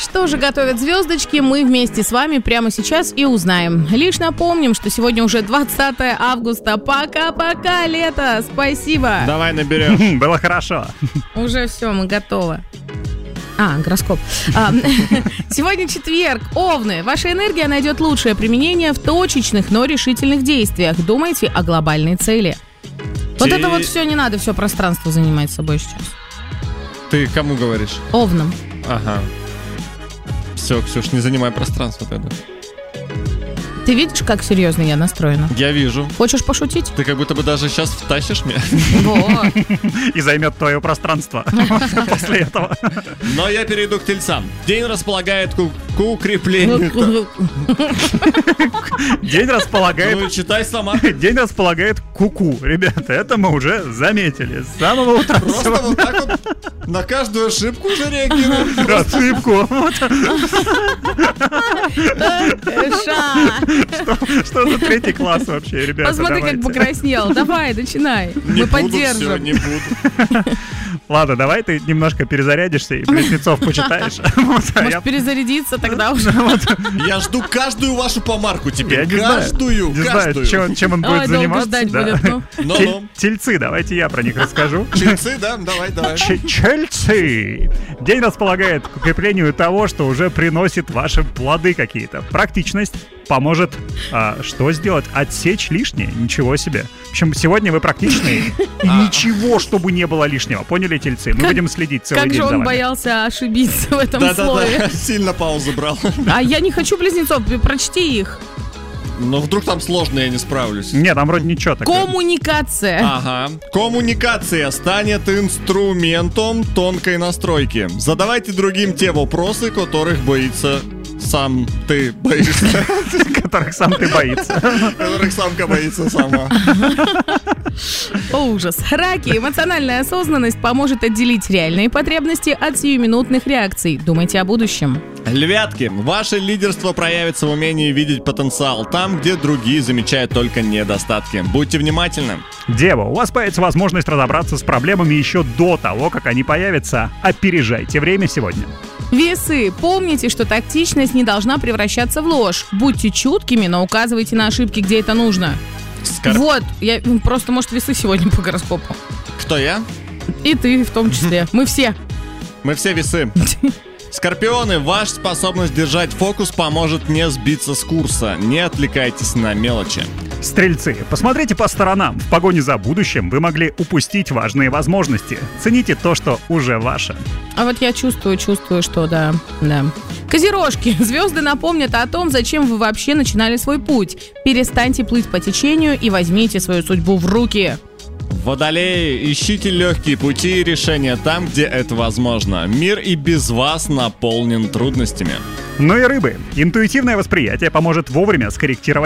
что же готовят звездочки, мы вместе с вами прямо сейчас и узнаем. Лишь напомним, что сегодня уже 20 августа. Пока-пока, лето. Спасибо. Давай наберем. Было хорошо. Уже все, мы готовы. Гороскоп. Сегодня четверг. Овны. Ваша энергия найдет лучшее применение в точечных, но решительных действиях. Думайте о глобальной цели. Вот это вот все не надо, все пространство занимать собой сейчас. Ты кому говоришь? Овнам. Ага. Все, Ксюш, не занимай пространство тогда. Ты видишь, как серьезно я настроена? Я вижу. Хочешь пошутить? Ты как будто бы даже сейчас втащишь меня. Вот. И займет твое пространство после этого. Но я перейду к тельцам. День располагает к укреплению. День располагает... Ну, читай сама. День располагает к ку-ку. Ребята, это мы уже заметили. С самого утра. Просто вот так вот на каждую ошибку уже реагируем. Ошибку. Что за третий класс вообще, ребята? Посмотри, как покраснел. Давай, начинай. Мы поддержим. Не буду. Ладно, давай ты немножко перезарядишься и близнецов почитаешь. Может, перезарядиться тогда уже? Я жду каждую вашу помарку теперь. Я Каждую. не знаю, чем он будет заниматься. Тельцы, давайте я про них расскажу. Тельцы, да? Давай. Тельцы. День располагает к укреплению того, что уже приносит ваши плоды какие-то. Практичность поможет, что сделать? Отсечь лишнее? Ничего себе. В общем, сегодня вы практичные. И ничего, чтобы не было лишнего. Поняли, тельцы? Мы будем следить целый день за вами. Как же он боялся ошибиться в этом слове. Да, сильно паузу брал. А я не хочу близнецов, прочти их. Но вдруг там сложно, я не справлюсь. Нет, там вроде ничего такого. Коммуникация. Ага. Коммуникация станет инструментом тонкой настройки. Задавайте другим те вопросы, которых боится сам ты боишься. Которых сам ты боится. Которых самка боится сама. Ужас. Раки. Эмоциональная осознанность поможет отделить реальные потребности от сиюминутных реакций. Думайте о будущем. Львятки. Ваше лидерство проявится в умении видеть потенциал там, где другие замечают только недостатки. Будьте внимательны. Дева, у вас появится возможность разобраться с проблемами еще до того, как они появятся. Опережайте время сегодня. Весы. Помните, что тактичность не должна превращаться в ложь. Будьте чуткими, но указывайте на ошибки, где это нужно. Вот, я просто, может, весы сегодня по гороскопу. Кто я? И ты в том числе. Мы все. Мы все весы. Скорпионы, ваша способность держать фокус поможет не сбиться с курса. Не отвлекайтесь на мелочи. Стрельцы, посмотрите по сторонам. В погоне за будущим вы могли упустить важные возможности. Цените то, что уже ваше. А вот я чувствую, что да. Козерожки. Звезды напомнят о том, зачем вы вообще начинали свой путь. Перестаньте плыть по течению и возьмите свою судьбу в руки. Водолеи, ищите легкие пути и решения там, где это возможно. Мир и без вас наполнен трудностями. Ну и рыбы. Интуитивное восприятие поможет вовремя скорректировать